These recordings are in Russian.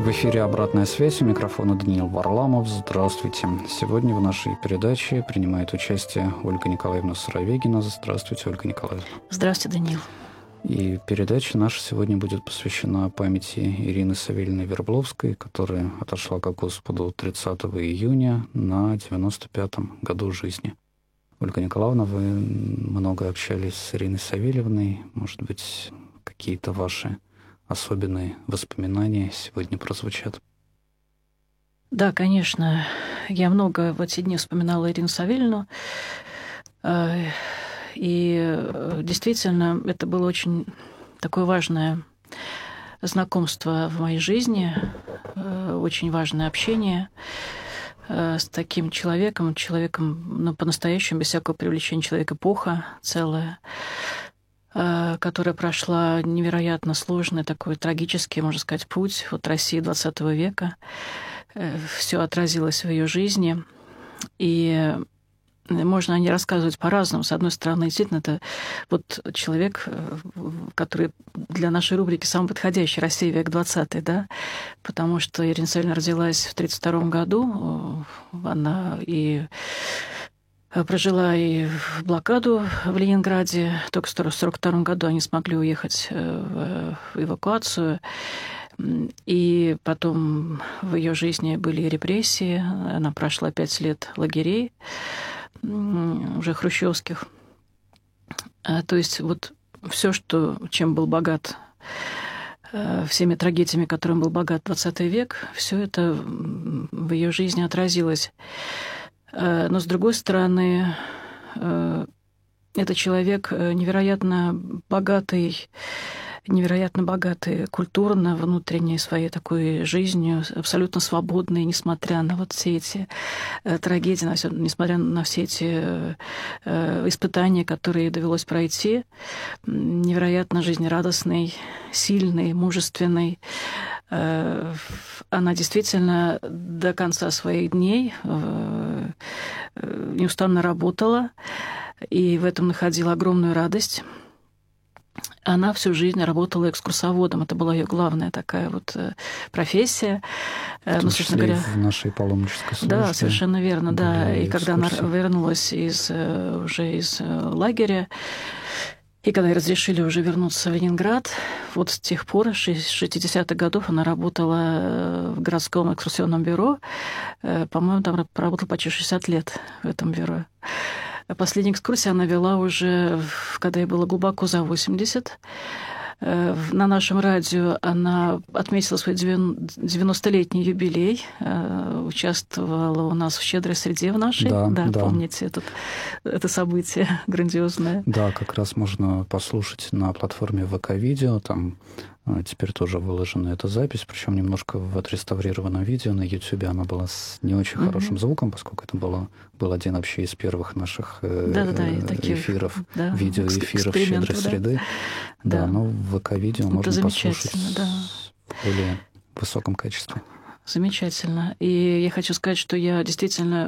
В эфире «Обратная связь», у микрофона Даниил Варламов. Здравствуйте. Сегодня в нашей передаче принимает участие Ольга Николаевна Суровегина. Здравствуйте, Ольга Николаевна. Здравствуйте, Даниил. И передача наша сегодня будет посвящена памяти Ирины Савельевны Вербловской, которая отошла ко Господу 30 июня на 95-м году жизни. Ольга Николаевна, вы много общались с Ириной Савельевной. Может быть, какие-то ваши особенные воспоминания сегодня прозвучат? Да, конечно. Я много в эти дни вспоминала Ирину Савельевну. И действительно, это было очень такое важное знакомство в моей жизни, очень важное общение с таким человеком, ну, по-настоящему, без всякого привлечения, человек-эпоха целая, которая прошла невероятно сложный, такой трагический, можно сказать, путь от России XX века. Все отразилось в ее жизни. И можно о ней рассказывать по-разному. С одной стороны, действительно, это вот человек, который для нашей рубрики самый подходящий, Россия, век 20, да, потому что Ирина Савельевна родилась в 1932 году. Она и прожила и в блокаду в Ленинграде. Только в 1942 году они смогли уехать в эвакуацию. И потом в ее жизни были репрессии. Она прошла 5 лет лагерей, уже хрущевских. То есть вот все, чем был богат, всеми трагедиями, которым был богат 20 век, все это в ее жизни отразилось. Но, с другой стороны, это человек невероятно богатый культурно, внутренней своей такой жизнью, абсолютно свободный, несмотря на вот все эти трагедии, несмотря на все эти испытания, которые довелось пройти. Невероятно жизнерадостный, сильный, мужественный. Она действительно до конца своих дней неустанно работала и в этом находила огромную радость. Она всю жизнь работала экскурсоводом. Это была ее главная такая вот профессия. В том числе в нашей паломнической службе. Да, совершенно верно, да. И когда она вернулась уже из лагеря, и когда ей разрешили уже вернуться в Ленинград, вот с тех пор, с 60-х годов, она работала в городском экскурсионном бюро. По-моему, там проработала почти 60 лет в этом бюро. Последнюю экскурсию она вела уже, когда ей было глубоко за 80. На нашем радио она отметила свой 90-летний юбилей, участвовала у нас в «Щедрой среде» в нашей. Да. Помните это событие грандиозное? Да, как раз можно послушать на платформе ВК-видео, там теперь тоже выложена эта запись, причем немножко в отреставрированном видео. На Ютубе она была с не очень хорошим звуком, поскольку это был один вообще из первых наших эфиров, видеоэфиров «Щедрой среды». Да, но в ВК-видео можно послушать в более высоком качестве. Замечательно. И я хочу сказать, что я действительно...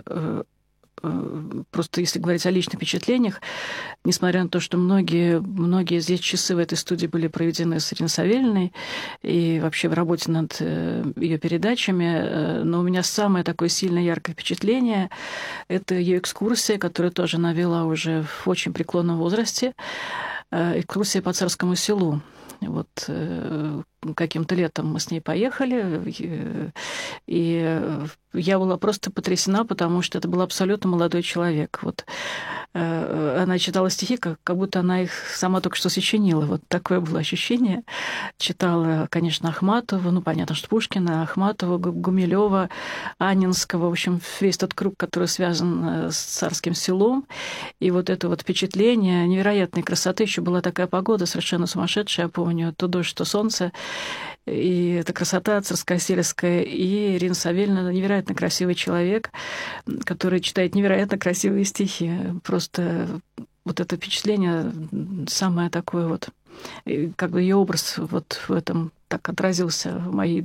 Просто если говорить о личных впечатлениях, несмотря на то, что многие здесь часы в этой студии были проведены с Ириной Савельевной и вообще в работе над ее передачами, но у меня самое такое сильное, яркое впечатление — это ее экскурсия, которую тоже она вела уже в очень преклонном возрасте, экскурсия по Царскому селу. Вот каким-то летом мы с ней поехали, и я была просто потрясена, потому что это был абсолютно молодой человек. Вот она читала стихи, как будто она их сама только что сочинила. Вот такое было ощущение. Читала, конечно, Ахматову, понятно, что Пушкина, Ахматова, Гумилева, Анненского, в общем, весь тот круг, который связан с Царским селом. И вот это вот впечатление невероятной красоты. Еще была такая погода совершенно сумасшедшая, я помню, то дождь, то солнце. И эта красота царскосельская. И Ирина Савельевна невероятно красивый человек, который читает невероятно красивые стихи. Просто вот это впечатление самое такое вот, как бы ее образ вот в этом так отразился в моей